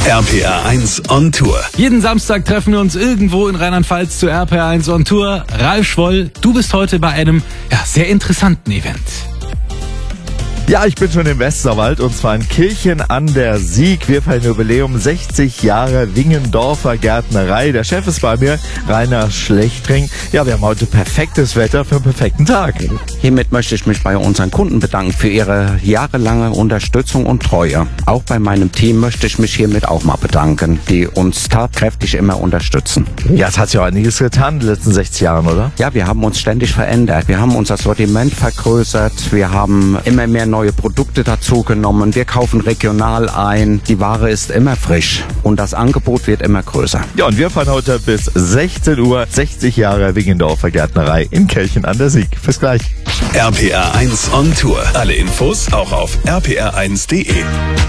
RPR 1 on Tour. Jeden Samstag treffen wir uns irgendwo in Rheinland-Pfalz zu RPR 1 on Tour. Ralf Schwoll, du bist heute bei einem sehr interessanten Event. Ja, ich bin schon im Westerwald und zwar in Kirchen an der Sieg. Wir feiern Jubiläum 60 Jahre Wingendorfer Gärtnerei. Der Chef ist bei mir, Rainer Schlechtring. Ja, wir haben heute perfektes Wetter für einen perfekten Tag. Hiermit möchte ich mich bei unseren Kunden bedanken für ihre jahrelange Unterstützung und Treue. Auch bei meinem Team möchte ich mich hiermit auch mal bedanken, die uns tatkräftig immer unterstützen. Ja, es hat ja auch einiges getan in den letzten 60 Jahren, oder? Ja, wir haben uns ständig verändert. Wir haben unser Sortiment vergrößert. Wir haben immer mehr neue Produkte dazu genommen. Wir kaufen regional ein. Die Ware ist immer frisch und das Angebot wird immer größer. Ja, und wir fahren heute bis 16 Uhr 60 Jahre Wingendorfer Gärtnerei in Kirchen an der Sieg. Bis gleich. RPR 1 on Tour. Alle Infos auch auf rpr1.de.